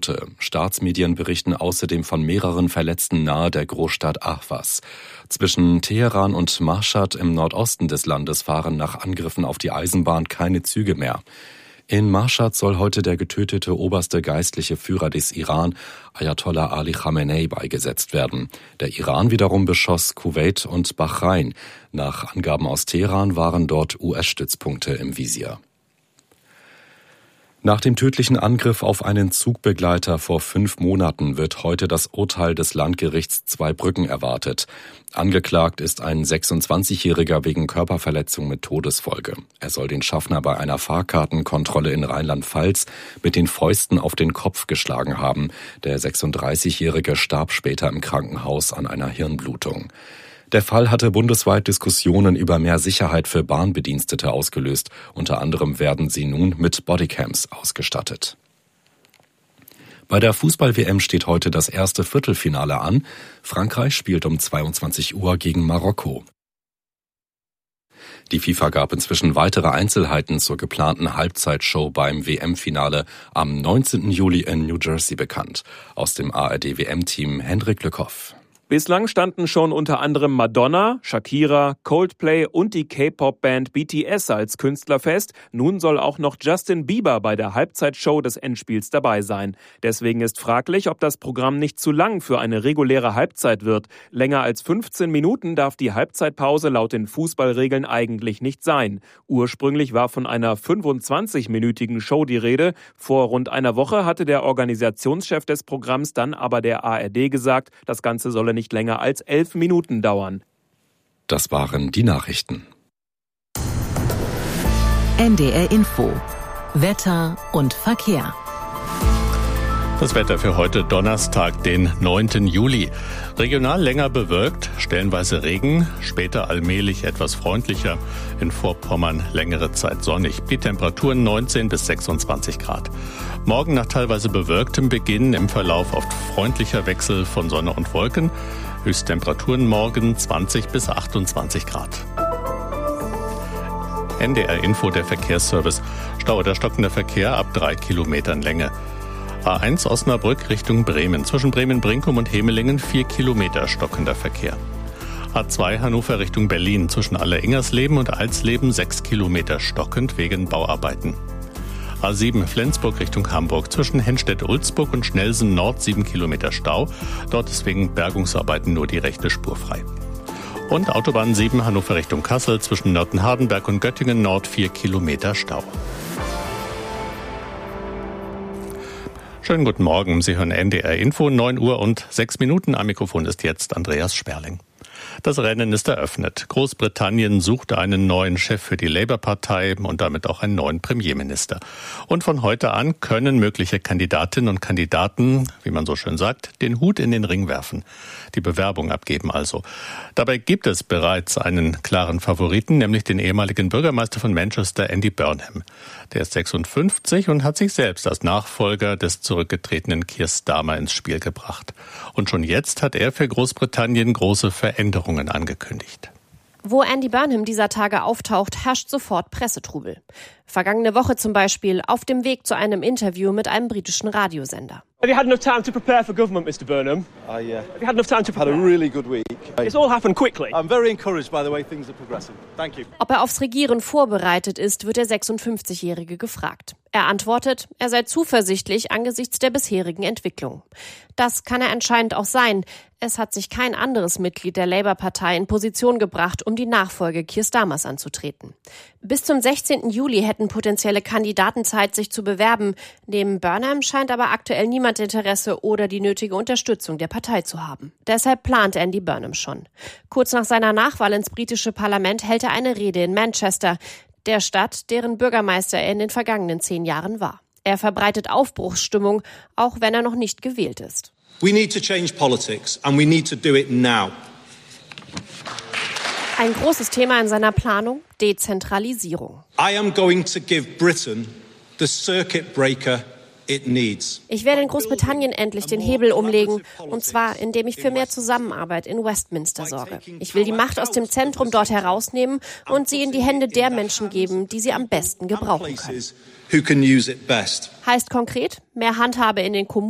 Tote. Staatsmedien berichten außerdem von mehreren Verletzten nahe der Großstadt Ahvaz. Zwischen Teheran und Mashhad im Nordosten des Landes fahren nach Angriffen auf die Eisenbahn keine Züge mehr. In Mashhad soll heute der getötete oberste geistliche Führer des Iran, Ayatollah Ali Khamenei, beigesetzt werden. Der Iran wiederum beschoss Kuwait und Bahrain. Nach Angaben aus Teheran waren dort US-Stützpunkte im Visier. Nach dem tödlichen Angriff auf einen Zugbegleiter vor 5 Monaten wird heute das Urteil des Landgerichts Zweibrücken erwartet. Angeklagt ist ein 26-Jähriger wegen Körperverletzung mit Todesfolge. Er soll den Schaffner bei einer Fahrkartenkontrolle in Rheinland-Pfalz mit den Fäusten auf den Kopf geschlagen haben. Der 36-Jährige starb später im Krankenhaus an einer Hirnblutung. Der Fall hatte bundesweit Diskussionen über mehr Sicherheit für Bahnbedienstete ausgelöst. Unter anderem werden sie nun mit Bodycams ausgestattet. Bei der Fußball-WM steht heute das erste Viertelfinale an. Frankreich spielt um 22 Uhr gegen Marokko. Die FIFA gab inzwischen weitere Einzelheiten zur geplanten Halbzeitshow beim WM-Finale am 19. Juli in New Jersey bekannt. Aus dem ARD-WM-Team Hendrik Lückhoff. Bislang standen schon unter anderem Madonna, Shakira, Coldplay und die K-Pop-Band BTS als Künstler fest. Nun soll auch noch Justin Bieber bei der Halbzeitshow des Endspiels dabei sein. Deswegen ist fraglich, ob das Programm nicht zu lang für eine reguläre Halbzeit wird. Länger als 15 Minuten darf die Halbzeitpause laut den Fußballregeln eigentlich nicht sein. Ursprünglich war von einer 25-minütigen Show die Rede. Vor rund einer Woche hatte der Organisationschef des Programms dann aber der ARD gesagt, das Ganze solle nicht länger als 11 Minuten dauern. Das waren die Nachrichten. NDR Info. Wetter und Verkehr. Das Wetter für heute Donnerstag, den 9. Juli. Regional länger bewölkt, stellenweise Regen, später allmählich etwas freundlicher. In Vorpommern längere Zeit sonnig. Die Temperaturen 19 bis 26 Grad. Morgen nach teilweise bewölktem Beginn, im Verlauf oft freundlicher Wechsel von Sonne und Wolken. Höchsttemperaturen morgen 20 bis 28 Grad. NDR Info, der Verkehrsservice. Stau oder stockender Verkehr ab 3 Kilometern Länge. A1 Osnabrück Richtung Bremen. Zwischen Bremen-Brinkum und Hemelingen 4 Kilometer stockender Verkehr. A2 Hannover Richtung Berlin. Zwischen Aller-Ingersleben und Alsleben 6 Kilometer stockend wegen Bauarbeiten. A7 Flensburg Richtung Hamburg. Zwischen Henstedt-Ulzburg und Schnelsen Nord 7 Kilometer Stau. Dort ist wegen Bergungsarbeiten nur die rechte Spur frei. Und Autobahn 7 Hannover Richtung Kassel. Zwischen Nörten-Hardenberg und Göttingen Nord 4 Kilometer Stau. Schönen guten Morgen, Sie hören NDR Info, 9 Uhr und 6 Minuten. Am Mikrofon ist jetzt Andreas Sperling. Das Rennen ist eröffnet. Großbritannien sucht einen neuen Chef für die Labour-Partei und damit auch einen neuen Premierminister. Und von heute an können mögliche Kandidatinnen und Kandidaten, wie man so schön sagt, den Hut in den Ring werfen. Die Bewerbung abgeben also. Dabei gibt es bereits einen klaren Favoriten, nämlich den ehemaligen Bürgermeister von Manchester, Andy Burnham. Der ist 56 und hat sich selbst als Nachfolger des zurückgetretenen Keir Starmer ins Spiel gebracht. Und schon jetzt hat er für Großbritannien große Veränderungen angekündigt. Wo Andy Burnham dieser Tage auftaucht, herrscht sofort Pressetrubel. Vergangene Woche zum Beispiel auf dem Weg zu einem Interview mit einem britischen Radiosender. Have you had enough time to prepare for government, Mr. Burnham? Yeah. Have you had enough time to prepare? Had a really good week. It's all happened quickly. I'm very encouraged by the way things are progressing. Thank you. Ob er aufs Regieren vorbereitet ist, wird der 56-Jährige gefragt. Er antwortet, er sei zuversichtlich angesichts der bisherigen Entwicklung. Das kann er anscheinend auch sein. Es hat sich kein anderes Mitglied der Labour-Partei in Position gebracht, um die Nachfolge Keir Starmers anzutreten. Bis zum 16. Juli hätten potenzielle Kandidaten Zeit, sich zu bewerben. Neben Burnham scheint aber aktuell niemand Interesse oder die nötige Unterstützung der Partei zu haben. Deshalb plant Andy Burnham schon. Kurz nach seiner Nachwahl ins britische Parlament hält er eine Rede in Manchester, der Stadt, deren Bürgermeister er in den vergangenen 10 Jahren war. Er verbreitet Aufbruchsstimmung, auch wenn er noch nicht gewählt ist. We need to change politics and we need to do it now. Ein großes Thema in seiner Planung: Dezentralisierung. I am going to give Britain the circuit breaker it needs. Ich werde in Großbritannien endlich den Hebel umlegen, und zwar indem ich für mehr Zusammenarbeit in Westminster sorge. Ich will die Macht aus dem Zentrum dort herausnehmen und sie in die Hände der Menschen geben, die sie am besten gebrauchen können. Who can use it best. Heißt konkret, mehr Handhabe in den Kommunen